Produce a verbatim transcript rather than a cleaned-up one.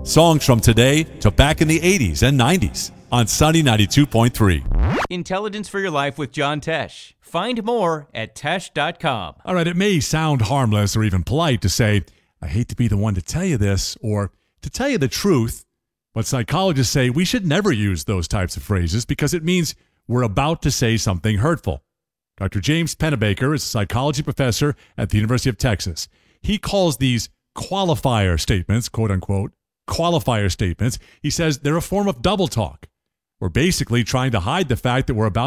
Songs from today to back in the eighties and nineties on Sunny ninety-two point three. Intelligence for Your Life with John Tesh. Find more at tesh dot com. All right, it may sound harmless or even polite to say, I hate to be the one to tell you this, or to tell you the truth, but psychologists say we should never use those types of phrases because it means we're about to say something hurtful. Doctor James Pennebaker is a psychology professor at the University of Texas. He calls these qualifier statements, quote unquote, qualifier statements. He says they're a form of double talk. We're basically trying to hide the fact that we're about